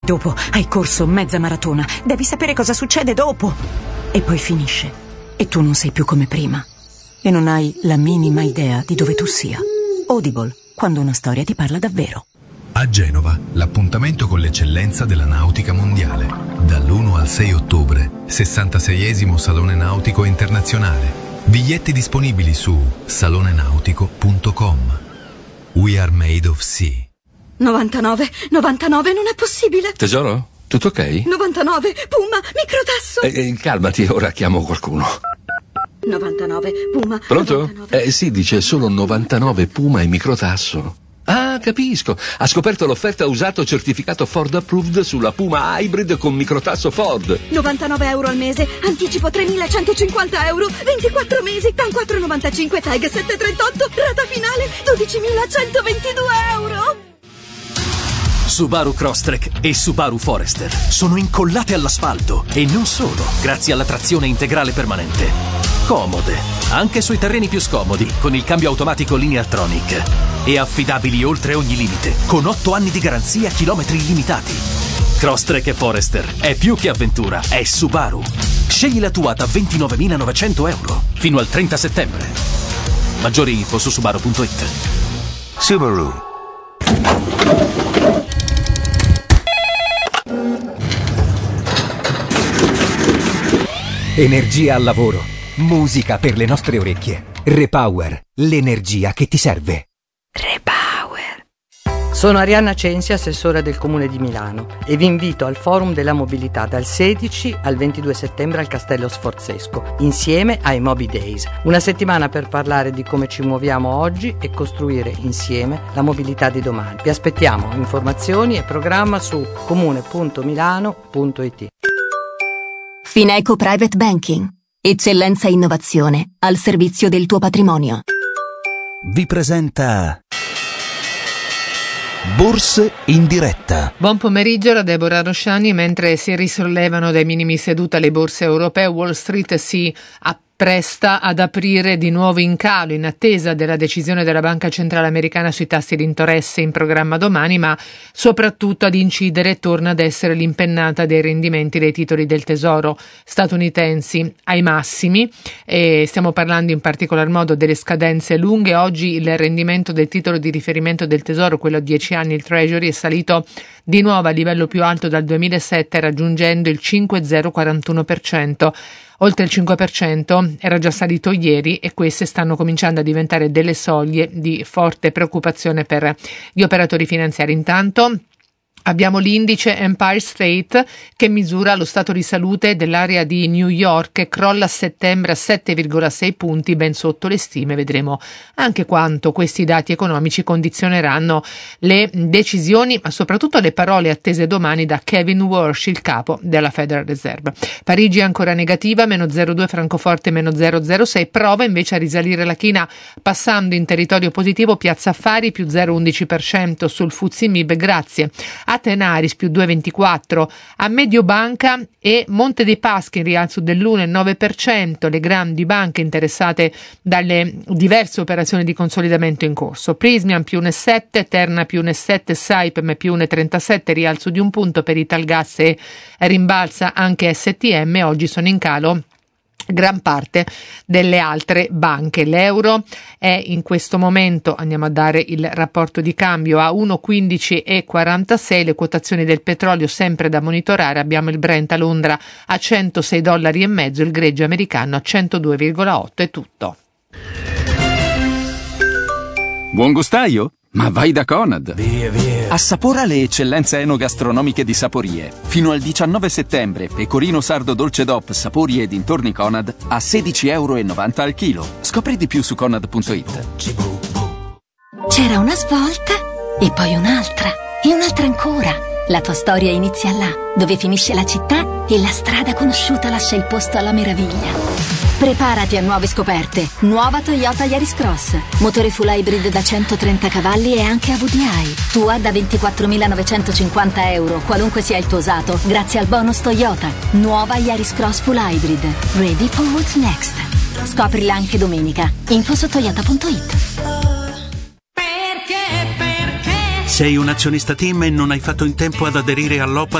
dopo hai corso mezza maratona, devi sapere cosa succede dopo. E poi finisce. E tu non sei più come prima. E non hai la minima idea di dove tu sia. Audible, quando una storia ti parla davvero. A Genova, l'appuntamento con l'eccellenza della nautica mondiale. Dall'1 al 6 ottobre, 66esimo Salone Nautico Internazionale. Biglietti disponibili su salonenautico.com. We are made of sea. 99, non è possibile. Tesoro, tutto ok? 99, Puma, microtasso. Calmati, ora chiamo qualcuno. 99, Puma. Pronto? 99. Sì, dice solo 99 Puma e microtasso. Ah, capisco. Ha scoperto l'offerta usato certificato Ford Approved sulla Puma Hybrid con microtasso Ford. 99 euro al mese, anticipo 3.150 euro, 24 mesi, TAN 4,95, TAG 7,38, rata finale 12.122 euro. Subaru Crosstrek e Subaru Forester sono incollate all'asfalto e non solo, grazie alla trazione integrale permanente. Comode, anche sui terreni più scomodi, con il cambio automatico Lineartronic. E affidabili oltre ogni limite, con 8 anni di garanzia, chilometri illimitati. Crosstrek e Forester è più che avventura, è Subaru. Scegli la tua da 29.900 euro fino al 30 settembre. Maggiori info su subaru.it. Subaru. Energia al lavoro, musica per le nostre orecchie. Repower, l'energia che ti serve. Repower. Sono Arianna Censi, assessora del Comune di Milano, e vi invito al Forum della Mobilità dal 16 al 22 settembre al Castello Sforzesco, insieme ai Mobi Days. Una settimana per parlare di come ci muoviamo oggi e costruire insieme la mobilità di domani. Vi aspettiamo. Informazioni e programma su comune.milano.it. Fineco Private Banking. Eccellenza e innovazione al servizio del tuo patrimonio. Vi presenta Borse in diretta. Buon pomeriggio da Deborah Rosciani. Mentre si risollevano dai minimi seduta le borse europee, Wall Street si appresta ad aprire di nuovo in calo in attesa della decisione della Banca Centrale Americana sui tassi di interesse in programma domani, ma soprattutto ad incidere torna ad essere l'impennata dei rendimenti dei titoli del Tesoro statunitensi ai massimi, e stiamo parlando in particolar modo delle scadenze lunghe. Oggi il rendimento del titolo di riferimento del Tesoro, quello a 10 anni, il Treasury, è salito di nuovo a livello più alto dal 2007, raggiungendo il 5,041%. Oltre il 5% era già salito ieri, e queste stanno cominciando a diventare delle soglie di forte preoccupazione per gli operatori finanziari. Intanto abbiamo l'indice Empire State che misura lo stato di salute dell'area di New York, che crolla a settembre a 7,6 punti, ben sotto le stime. Vedremo anche quanto questi dati economici condizioneranno le decisioni, ma soprattutto le parole attese domani da Kevin Warsh, il capo della Federal Reserve. Parigi è ancora negativa, meno 0,2, Francoforte meno 0,06, prova invece a risalire la china passando in territorio positivo Piazza Affari più 0,11% sul FTSE MIB grazie a Tenaris più 2,24, a Mediobanca e Monte dei Paschi in rialzo dell'1,9%, le grandi banche interessate dalle diverse operazioni di consolidamento in corso. Prismian più 1,7, Terna più 1,7, Saipem più 1,37, rialzo di un punto per Italgas e rimbalza anche STM. Oggi sono in calo gran parte delle altre banche. L'euro è in questo momento, andiamo a dare il rapporto di cambio, a 1,1546, le quotazioni del petrolio sempre da monitorare. Abbiamo il Brent a Londra a $106,5, il greggio americano a 102,8. È tutto. Buon gustaio? Ma vai da Conad! Via. Assapora le eccellenze enogastronomiche di Saporie. Fino al 19 settembre, pecorino sardo dolce DOP Saporie e dintorni Conad a €16,90 al chilo. Scopri di più su Conad.it. C'era una svolta e poi un'altra e un'altra ancora. La tua storia inizia là, dove finisce la città e la strada conosciuta lascia il posto alla meraviglia. Preparati a nuove scoperte. Nuova Toyota Yaris Cross. Motore full hybrid da 130 cavalli e anche a VDI. Tua da €24.950, qualunque sia il tuo usato, grazie al bonus Toyota. Nuova Yaris Cross full hybrid. Ready for what's next. Scoprila anche domenica. Info su toyota.it. Sei un azionista TIM e non hai fatto in tempo ad aderire all'OPA